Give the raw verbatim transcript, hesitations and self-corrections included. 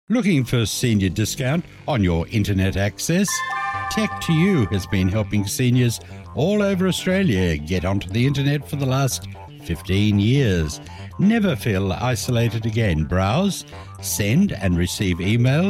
Looking for senior discount on your internet access? Tech to You has been helping seniors all over Australia get onto the internet for the last fifteen years. Never feel isolated again. Browse, send and receive emails